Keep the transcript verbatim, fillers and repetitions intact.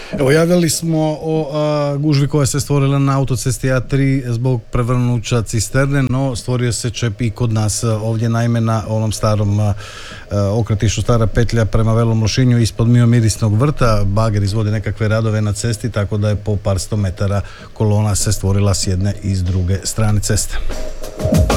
Evo, javljali smo o a, gužvi koja se stvorila na autocesti A tri zbog prevrnuća cisterne, no stvorio se čep i kod nas ovdje, naime na onom starom a, a, okretištu Stara petlja prema Velom Lošinju ispod Miomirisnog vrta. Bager izvodi nekakve radove na cesti, tako da je po par sto metara kolona se stvorila s jedne i s druge strane ceste.